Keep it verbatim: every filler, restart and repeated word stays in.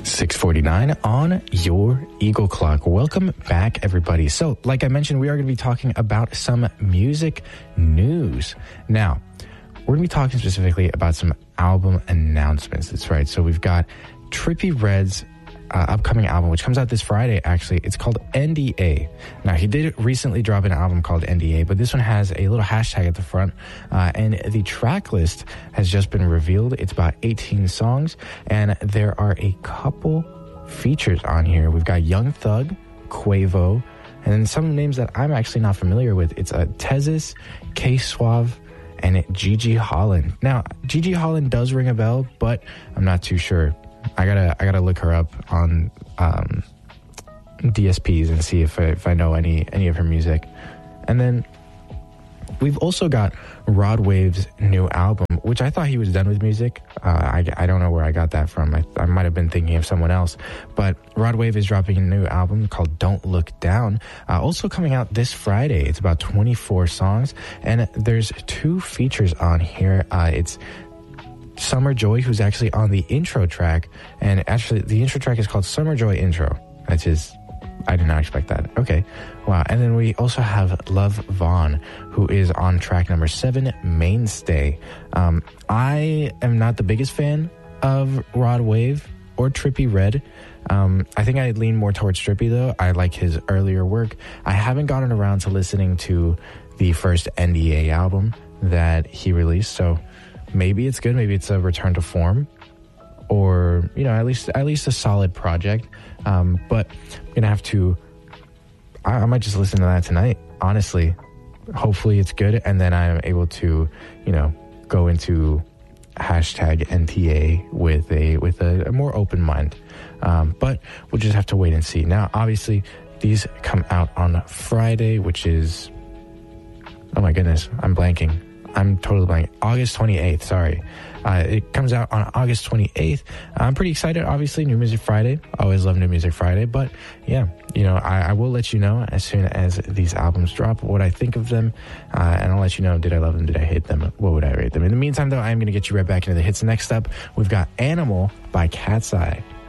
six forty-nine on your Eagle Clock. Welcome back, everybody. So, like I mentioned, we are going to be talking about some music news. Now, we're going to be talking specifically about some album announcements. That's right. So we've got Trippie Redd's uh, upcoming album, which comes out this Friday, actually. It's called N D A. Now, he did recently drop an album called N D A, but this one has a little hashtag at the front, uh, and the track list has just been revealed. It's about eighteen songs, and there are a couple features on here. We've got Young Thug, Quavo, and then some names that I'm actually not familiar with. It's uh, Tezis, K-Suave, and Gigi Holland. Now, Gigi Holland does ring a bell, but I'm not too sure. I gotta I gotta look her up on um, D S Ps and see if I, if I know any any of her music. And then we've also got Rod Wave's new album, which I thought he was done with music. Uh, I, I don't know where I got that from. I, I might have been thinking of someone else. But Rod Wave is dropping a new album called Don't Look Down. Uh, also coming out this Friday. It's about twenty-four songs. And there's two features on here. Uh, it's Summer Joy, who's actually on the intro track. And actually, the intro track is called Summer Joy Intro. That's just... I did not expect that. Okay. Wow. And then we also have Love Vaughn, who is on track number seven, Mainstay. Um, I am not the biggest fan of Rod Wave or Trippie Redd. Um, I think I lean more towards Trippie, though. I like his earlier work. I haven't gotten around to listening to the first N D A album that he released, so maybe it's good. Maybe it's a return to form, or, you know, at least at least a solid project. Um, but I'm gonna have to. I, I might just listen to that tonight. Honestly, hopefully it's good, and then I'm able to, you know, go into hashtag N T A with a with a, a more open mind. Um, but we'll just have to wait and see. Now, obviously, these come out on Friday, which is, oh my goodness, I'm blanking. I'm totally blanking. August twenty-eighth. Sorry. Uh, it comes out on August twenty-eighth. I'm pretty excited, obviously. New Music Friday. Always love New Music Friday. But yeah, you know, I, I will let you know as soon as these albums drop what I think of them. Uh, and I'll let you know, did I love them? Did I hate them? What would I rate them? In the meantime, though, I'm going to get you right back into the hits. Next up, we've got Animal by Cat's Eye.